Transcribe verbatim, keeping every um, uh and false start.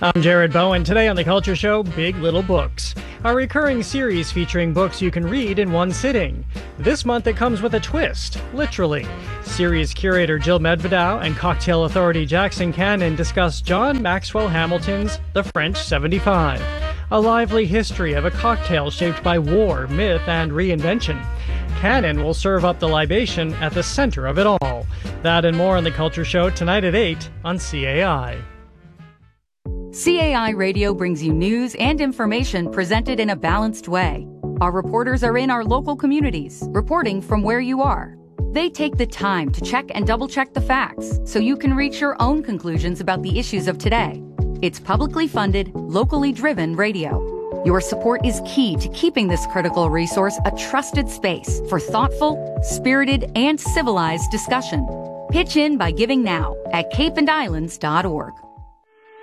I'm Jared Bowen. Today on The Culture Show, Big Little Books, a recurring series featuring books you can read in one sitting. This month it comes with a twist, literally. Series curator Jill Medvedow and cocktail authority Jackson Cannon discuss John Maxwell Hamilton's The French seventy-five, a lively history of a cocktail shaped by war, myth, and reinvention. Cannon will serve up the libation at the center of it all. That and more on The Culture Show tonight at eight on C A I. C A I Radio brings you news and information presented in a balanced way. Our reporters are in our local communities, reporting from where you are. They take the time to check and double-check the facts so you can reach your own conclusions about the issues of today. It's publicly funded, locally driven radio. Your support is key to keeping this critical resource a trusted space for thoughtful, spirited, and civilized discussion. Pitch in by giving now at cape and islands dot org.